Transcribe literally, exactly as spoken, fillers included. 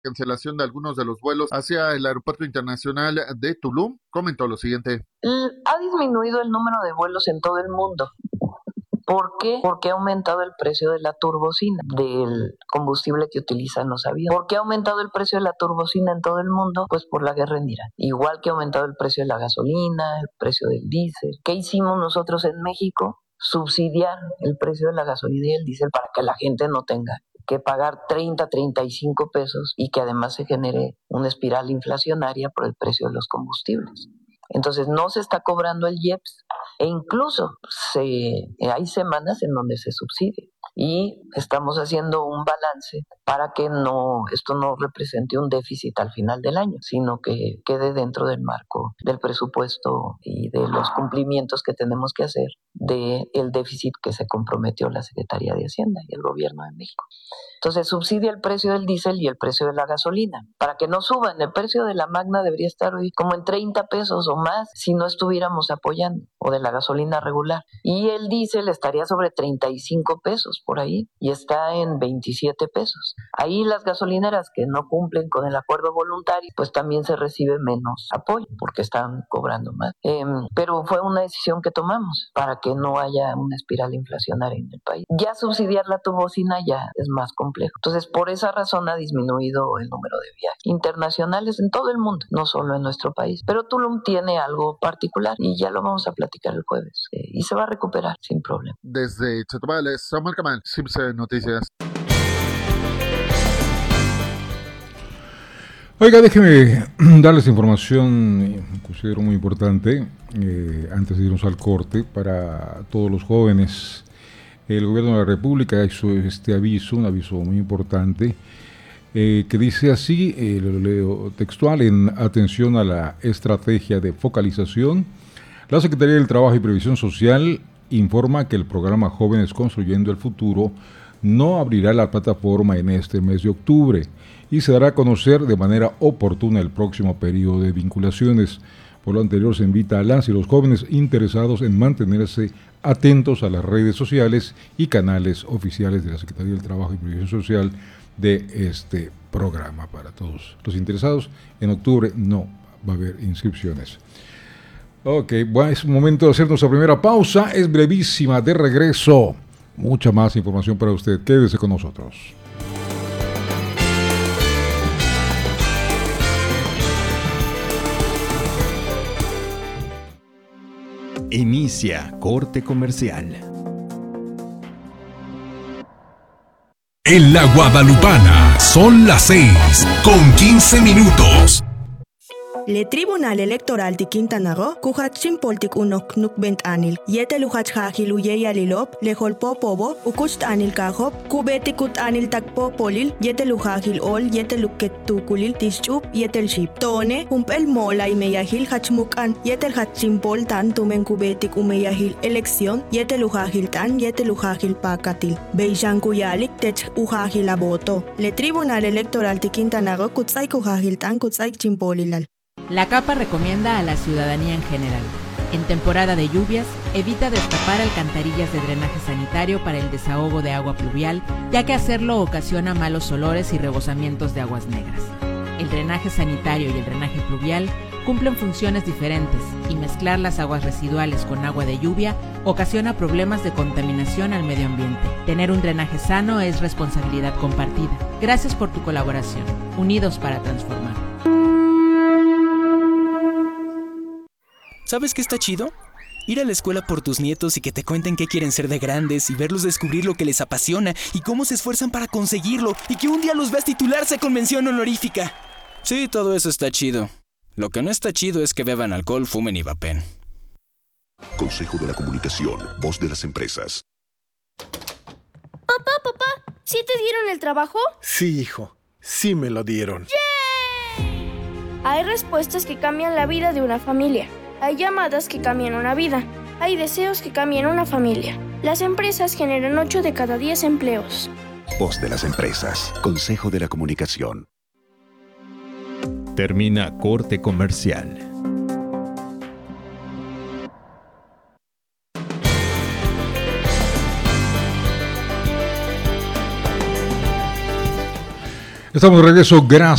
cancelación de algunos de los vuelos hacia el Aeropuerto Internacional de Tulum, comentó lo siguiente. Ha disminuido el número de vuelos en todo el mundo. ¿Por qué? Porque ha aumentado el precio de la turbocina, del combustible que utilizan los aviones. ¿Por qué ha aumentado el precio de la turbocina en todo el mundo? Pues por la guerra en Irán. Igual que ha aumentado el precio de la gasolina, el precio del diésel. ¿Qué hicimos nosotros en México? Subsidiar el precio de la gasolina y el diésel para que la gente no tenga que pagar treinta, treinta y cinco pesos y que además se genere una espiral inflacionaria por el precio de los combustibles. Entonces no se está cobrando el I E P S e incluso se, hay semanas en donde se subsidia y estamos haciendo un balance para que no esto no represente un déficit al final del año, sino que quede dentro del marco del presupuesto y de los cumplimientos que tenemos que hacer del déficit que se comprometió la Secretaría de Hacienda y el Gobierno de México. Entonces subsidia el precio del diésel y el precio de la gasolina para que no suban. El precio de la Magna debería estar hoy como en treinta pesos o más si no estuviéramos apoyando, o de la gasolina regular. Y el diésel estaría sobre treinta y cinco pesos por ahí y está en veintisiete pesos. Ahí las gasolineras que no cumplen con el acuerdo voluntario, pues también se recibe menos apoyo porque están cobrando más. Eh, pero fue una decisión que tomamos para que no haya una espiral inflacionaria en el país. Ya subsidiar la turbocina ya es más complejo. Entonces, por esa razón ha disminuido el número de viajes internacionales en todo el mundo, no solo en nuestro país. Pero Tulum tiene algo particular y ya lo vamos a platicar el jueves eh, y se va a recuperar sin problema. Desde Chetumal, Samuel Camal, C I M S E Noticias. Oiga, déjeme darles información, considero muy importante, eh, antes de irnos al corte, para todos los jóvenes. El Gobierno de la República hizo este aviso, un aviso muy importante, eh, que dice así, eh, lo leo textual: en atención a la estrategia de focalización, la Secretaría del Trabajo y Previsión Social informa que el programa Jóvenes Construyendo el Futuro no abrirá la plataforma en este mes de octubre y se dará a conocer de manera oportuna el próximo periodo de vinculaciones. Por lo anterior, se invita a las y los jóvenes interesados en mantenerse atentos a las redes sociales y canales oficiales de la Secretaría del Trabajo y Previsión Social de este programa. Para todos los interesados, en octubre no va a haber inscripciones. Ok, bueno, es momento de hacer nuestra primera pausa, es brevísima, de regreso. Mucha más información para usted, quédese con nosotros. Inicia corte comercial. En la Guadalupana son las seis con quince minutos. Le Tribunal Electoral de Quintana Roo, Kuhatsin Poltik Unok Nukbent Anil, Yete Luhach Hajil Uyeya Lilop, Lejolpo Pobo, Ukust Anil Kahop, Kubetikut Anil Takpo Polil, Yete Luhajil Ol, Yete Luket Tukulil, Tischup, Yetel Ship. Tone, Humpel Mola y Meyahil Hachmukan, Yetel Hatsin Pol Tan Tumen Kubetik Umeyahil Elección, Yete Luhajil Tan, Yete Luhajil Pakatil, Beishan Kuyalik, Tech Uhajil Aboto. Le Tribunal Electoral de Quintana Roo, Kutzai Kuhajil Tan, Kutzai Chimpolilal. La CAPA recomienda a la ciudadanía en general: en temporada de lluvias, evita destapar alcantarillas de drenaje sanitario para el desahogo de agua pluvial, ya que hacerlo ocasiona malos olores y rebosamientos de aguas negras. El drenaje sanitario y el drenaje pluvial cumplen funciones diferentes y mezclar las aguas residuales con agua de lluvia ocasiona problemas de contaminación al medio ambiente. Tener un drenaje sano es responsabilidad compartida. Gracias por tu colaboración. Unidos para transformar. ¿Sabes qué está chido? Ir a la escuela por tus nietos y que te cuenten qué quieren ser de grandes y verlos descubrir lo que les apasiona y cómo se esfuerzan para conseguirlo y que un día los veas titularse con mención honorífica. Sí, todo eso está chido. Lo que no está chido es que beban alcohol, fumen y vapen. Consejo de la Comunicación, voz de las empresas. Papá, papá, ¿sí te dieron el trabajo? Sí, hijo, sí me lo dieron. ¡Yay! Hay respuestas que cambian la vida de una familia. Hay llamadas que cambian una vida. Hay deseos que cambian una familia. Las empresas generan ocho de cada diez empleos. Voz de las empresas. Consejo de la Comunicación. Termina corte comercial. Estamos de regreso, gracias.